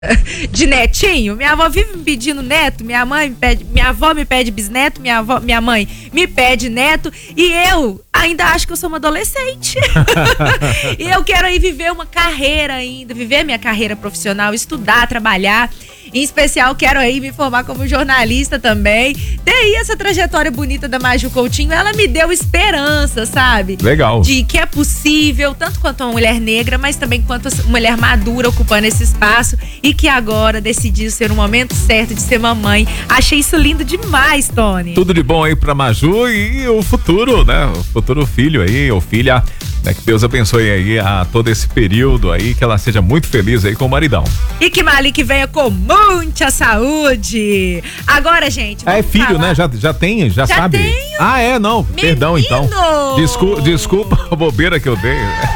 de netinho. Minha avó vive me pedindo neto, minha avó me pede bisneto, minha mãe me pede neto, e eu ainda acho que eu sou uma adolescente. E eu quero aí viver uma carreira ainda, viver minha carreira profissional, estudar, trabalhar. Em especial, quero aí me formar como jornalista também. Tem aí essa trajetória bonita da Maju Coutinho, ela me deu esperança, sabe? Legal. De que é possível, tanto quanto uma mulher negra, mas também quanto uma mulher madura ocupando esse espaço, e que agora decidiu ser o momento certo de ser mamãe. Achei isso lindo demais, Tony. Tudo de bom aí pra Maju e o futuro, né? O futuro filho aí, ou filha, né? Que Deus abençoe aí a todo esse período aí, que ela seja muito feliz aí com o maridão. E que Malik venha com muita saúde. Agora, gente, é filho, falar. Né? Já sabe? Tenho. Ah, é? Não. Menino. Perdão, então. Desculpa a bobeira que eu dei.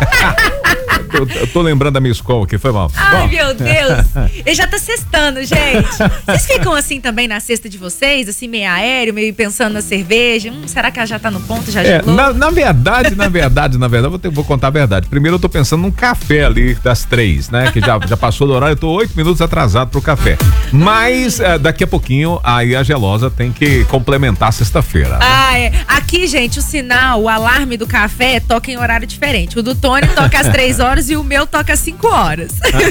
Eu tô lembrando da minha escola aqui, foi mal. Ai, bom. Meu Deus. Ele já tá sextando, gente. Vocês ficam assim também na cesta de vocês, assim, meio aéreo, meio pensando na cerveja? Será que ela já tá no ponto? Já gelou? Na verdade, vou contar a verdade. Primeiro eu tô pensando num café ali das 3, né? Que já passou do horário, eu tô 8 minutos atrasado pro café. Mas daqui a pouquinho, aí a gelosa tem que complementar a sexta-feira. Né? Ah, é. Aqui, gente, o alarme do café toca em horário diferente. O do Tony toca às 3 horas e o meu toca às 5 horas.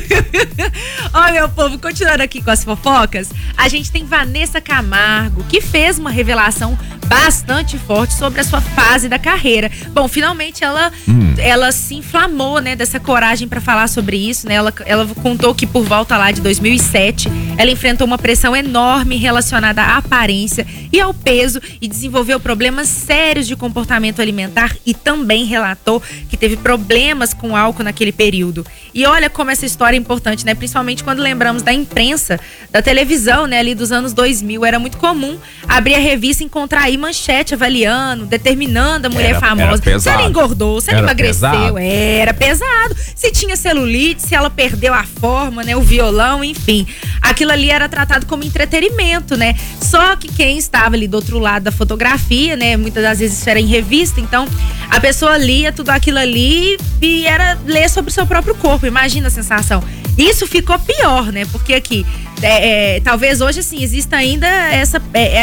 Ó, meu povo, continuando aqui com as fofocas, a gente tem Vanessa Camargo, que fez uma revelação bastante forte sobre a sua fase da carreira. Bom, finalmente ela se inflamou, né, dessa coragem para falar sobre isso, né? Ela contou que por volta lá de 2007, ela enfrentou uma pressão enorme relacionada à aparência e ao peso e desenvolveu problemas sérios de comportamento alimentar, e também relatou que teve problemas com álcool naquele período. E olha como essa história é importante, né? Principalmente quando lembramos da imprensa, da televisão, né? Ali dos anos 2000, era muito comum abrir a revista e encontrar aí manchete avaliando, determinando a mulher famosa. Se ela engordou, se ela emagreceu, pesado. Era pesado. Se tinha celulite, se ela perdeu a forma, né? O violão, enfim. Aquilo ali era tratado como entretenimento, né? Só que quem estava ali do outro lado da fotografia, né? Muitas das vezes isso era em revista, então a pessoa lia tudo aquilo ali e era ler sobre o seu próprio corpo. Imagina a sensação. Isso ficou pior, né? Porque aqui, talvez hoje, assim, exista ainda essa...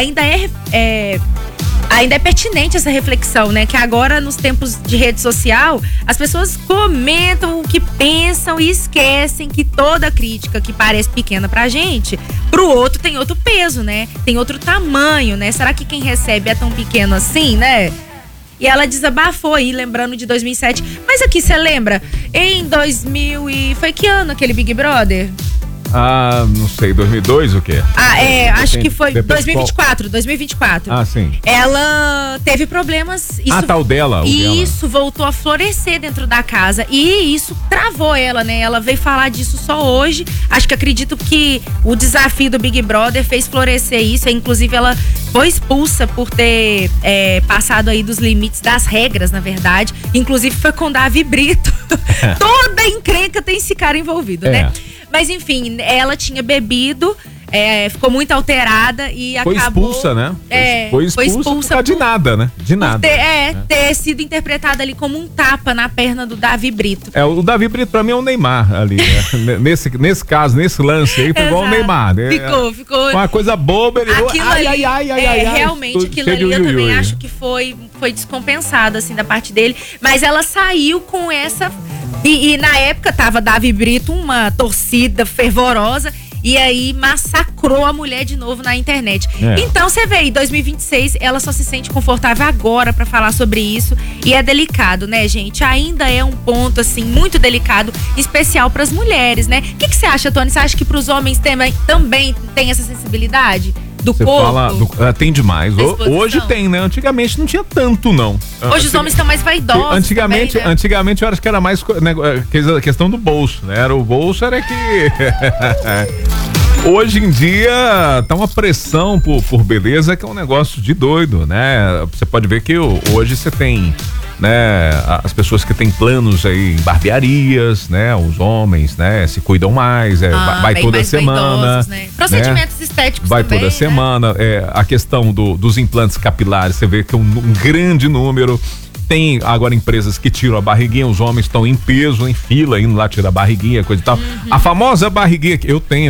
Ainda é pertinente essa reflexão, né? Que agora, nos tempos de rede social, as pessoas comentam o que pensam e esquecem que toda crítica que parece pequena pra gente, pro outro tem outro peso, né? Tem outro tamanho, né? Será que quem recebe é tão pequeno assim, né? E ela desabafou aí, lembrando de 2007. Mas aqui, você lembra? Em 2000 e... Foi que ano aquele Big Brother? Ah, não sei, 2002 o quê? Acho que foi 2024. Ah, sim. Ela teve problemas. Tal dela. Isso voltou a florescer dentro da casa e isso travou ela, né? Ela veio falar disso só hoje. Acredito que o desafio do Big Brother fez florescer isso. Inclusive, ela foi expulsa por ter passado aí dos limites das regras, na verdade. Inclusive, foi com Davi Brito. Toda encrenca tem esse cara envolvido, né? Mas enfim, ela tinha bebido, ficou muito alterada e foi acabou... expulsa, né? Foi expulsa de nada, né? De nada. Ter sido interpretada ali como um tapa na perna do Davi Brito. O Davi Brito pra mim é um Neymar ali, né? nesse caso, nesse lance aí, foi igual o Neymar. Né? Ficou. Uma coisa boba, ele... Realmente, aquilo ali eu também acho que foi descompensado, assim, da parte dele. Mas ela saiu com essa... E na época tava Davi Brito, uma torcida fervorosa, e aí massacrou a mulher de novo na internet. Então você vê aí, 2026, ela só se sente confortável agora pra falar sobre isso, e é delicado, né, gente? Ainda é um ponto, assim, muito delicado, especial pras mulheres, né? O que você acha, Tony? Você acha que pros homens também tem essa sensibilidade? Do Você corpo? Tem demais. Hoje tem, né? Antigamente não tinha tanto, não. Hoje os homens estão mais vaidosos. Antigamente, também, né? Antigamente eu acho que era mais questão do bolso, né? O bolso era que... Hoje em dia tá uma pressão por beleza que é um negócio de doido, né? Você pode ver que hoje você tem, né, as pessoas que têm planos aí em barbearias, né? Os homens, né, se cuidam mais, vai toda semana. Né? Procedimentos estéticos vai também, toda semana. A questão dos implantes capilares, você vê que é um grande número. Tem agora empresas que tiram a barriguinha, os homens estão em peso, em fila, indo lá tirar a barriguinha, coisa e tal. A famosa barriguinha que eu tenho